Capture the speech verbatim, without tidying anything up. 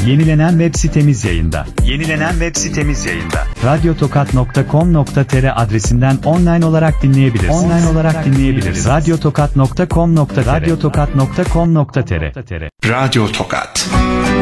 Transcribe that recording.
Yenilenen web sitemiz yayında. Yenilenen web sitemiz yayında. radyotokat nokta com nokta tr adresinden online olarak dinleyebilirsiniz. Online olarak dinleyebiliriz. radyotokat nokta com nokta tr radyotokat nokta com nokta tr Radyo Tokat.